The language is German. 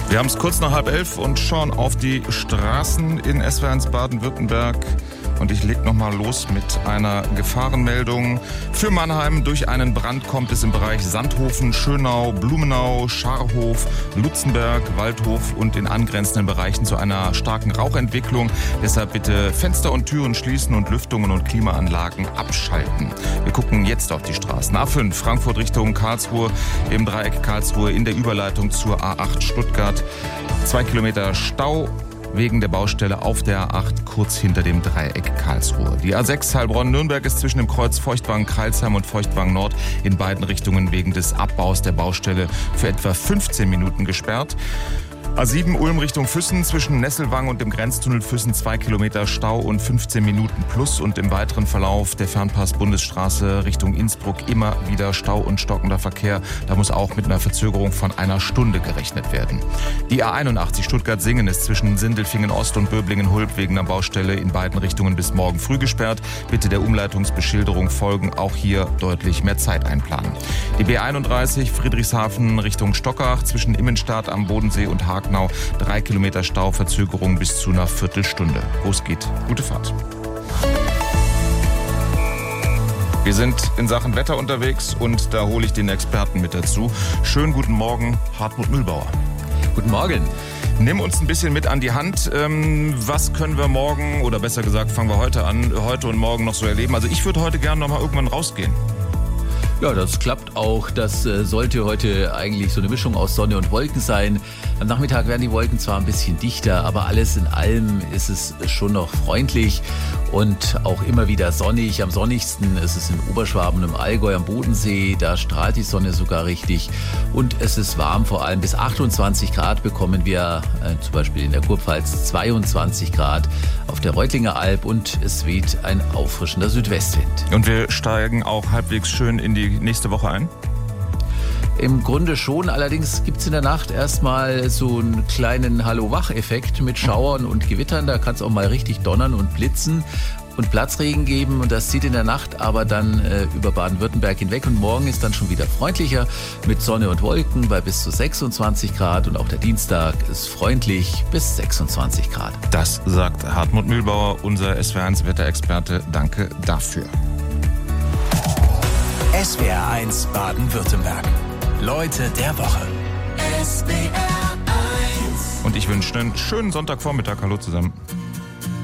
Wir haben es kurz nach 10:30 und schauen auf die Straßen in SWR1 Baden-Württemberg. Und ich leg nochmal los mit einer Gefahrenmeldung. Für Mannheim durch einen Brand kommt es im Bereich Sandhofen, Schönau, Blumenau, Scharhof, Lutzenberg, Waldhof und in angrenzenden Bereichen zu einer starken Rauchentwicklung. Deshalb bitte Fenster und Türen schließen und Lüftungen und Klimaanlagen abschalten. Wir gucken jetzt auf die Straßen. A5 Frankfurt Richtung Karlsruhe, im Dreieck Karlsruhe in der Überleitung zur A8 Stuttgart. 2 Kilometer Stau wegen der Baustelle auf der A8 kurz hinter dem Dreieck Karlsruhe. Die A6 Heilbronn-Nürnberg ist zwischen dem Kreuz Feuchtwagen-Kreilsheim und Feuchtwagen-Nord in beiden Richtungen wegen des Abbaus der Baustelle für etwa 15 Minuten gesperrt. A7 Ulm Richtung Füssen zwischen Nesselwang und dem Grenztunnel Füssen 2 Kilometer Stau und 15 Minuten plus und im weiteren Verlauf der Fernpass-Bundesstraße Richtung Innsbruck immer wieder Stau und stockender Verkehr. Da muss auch mit einer Verzögerung von einer Stunde gerechnet werden. Die A81 Stuttgart-Singen ist zwischen Sindelfingen Ost und Böblingen-Hulb wegen einer Baustelle in beiden Richtungen bis morgen früh gesperrt. Bitte der Umleitungsbeschilderung folgen, auch hier deutlich mehr Zeit einplanen. Die B31 Friedrichshafen Richtung Stockach zwischen Immenstadt am Bodensee und Hagenau 3 Kilometer Stau, Verzögerung bis zu einer Viertelstunde. Wo es geht, gute Fahrt. Wir sind in Sachen Wetter unterwegs und da hole ich den Experten mit dazu. Schönen guten Morgen, Hartmut Mühlbauer. Guten Morgen. Nimm uns ein bisschen mit an die Hand. Was können wir morgen, oder besser gesagt, fangen wir heute an, heute und morgen noch so erleben? Also ich würde heute gerne noch mal irgendwann rausgehen. Ja, das klappt auch. Das sollte heute eigentlich so eine Mischung aus Sonne und Wolken sein. Am Nachmittag werden die Wolken zwar ein bisschen dichter, aber alles in allem ist es schon noch freundlich und auch immer wieder sonnig. Am sonnigsten ist es in Oberschwaben, im Allgäu, am Bodensee. Da strahlt die Sonne sogar richtig und es ist warm, vor allem bis 28 Grad bekommen wir zum Beispiel in der Kurpfalz 22 Grad auf der Reutlinger Alb und es weht ein auffrischender Südwestwind. Und wir steigen auch halbwegs schön in die nächste Woche ein? Im Grunde schon, allerdings gibt es in der Nacht erstmal so einen kleinen Hallo-Wach-Effekt mit Schauern und Gewittern. Da kann es auch mal richtig donnern und blitzen und Platzregen geben und das zieht in der Nacht aber dann über Baden-Württemberg hinweg und morgen ist dann schon wieder freundlicher mit Sonne und Wolken bei bis zu 26 Grad und auch der Dienstag ist freundlich bis 26 Grad. Das sagt Hartmut Mühlbauer, unser SWR1-Wetterexperte. Danke dafür. SWR1 Baden-Württemberg. Leute der Woche. Und ich wünsche einen schönen Sonntagvormittag. Hallo zusammen.